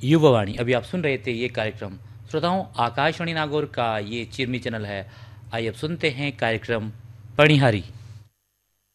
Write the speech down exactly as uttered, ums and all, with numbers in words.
युवावाणी। अभी आप सुन रहे थे ये कार्यक्रम। श्रोताओं, आकाशवाणी नागौर का ये चिरमी चैनल है। आइए अब सुनते हैं कार्यक्रम पणिहारी।